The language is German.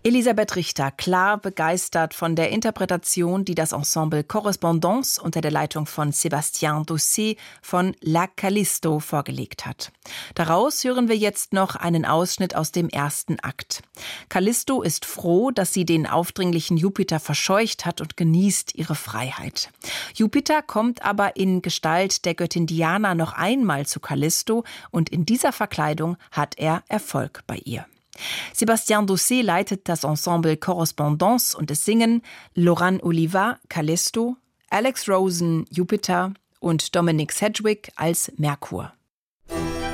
Elisabeth Richter, klar begeistert von der Interpretation, die das Ensemble Correspondance unter der Leitung von Sébastien Dossé von La Callisto vorgelegt hat. Daraus hören wir jetzt noch einen Ausschnitt aus dem ersten Akt. Callisto ist froh, dass sie den aufdringlichen Jupiter verscheucht hat und genießt ihre Freiheit. Jupiter kommt aber in Gestalt der Göttin Diana noch einmal zu Callisto und in dieser Verkleidung hat er Erfolg bei ihr. Sébastien Dossé leitet das Ensemble Correspondance und es singen Laurent Oliva, Callisto, Alex Rosen, Jupiter und Dominic Sedgwick als Merkur.